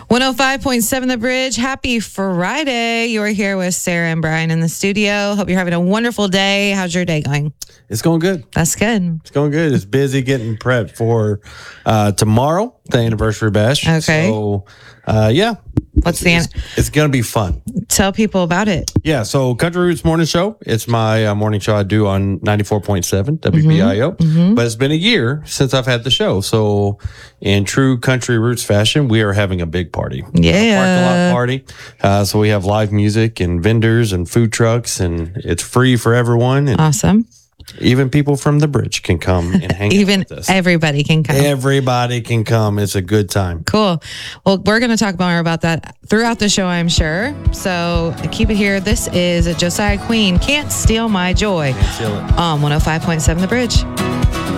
105.7 The Bridge. Happy Friday. You're here with Sarah and Brian in the studio. Hope you're having a wonderful day. How's your day going? It's going good. That's good. It's going good. It's busy getting prepped for tomorrow, the anniversary bash. Okay. So, yeah. What's it's going to be fun. Tell people about it. Yeah. So, Country Roots Morning Show. It's my morning show I do on 94.7 WBIO. But it's been a year since I've had the show. So, in true Country Roots fashion, we are having a big party. Yeah. A parking lot party. So, we have live music and vendors and food trucks, and it's free for everyone. And Awesome. even people from the bridge can come and hang out with us. Everybody can come. Everybody can come. It's a good time. Cool. Well, we're going to talk more about that throughout the show, I'm sure. So keep it here. This is Josiah Queen, Can't Steal My Joy, Can't steal it. on 105.7 The Bridge.